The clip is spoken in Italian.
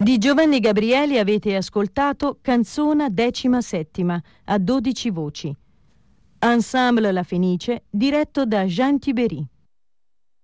Di Giovanni Gabrieli avete ascoltato Canzona 17ª a 12 voci. Ensemble La Fenice, diretto da Jean Tiberi.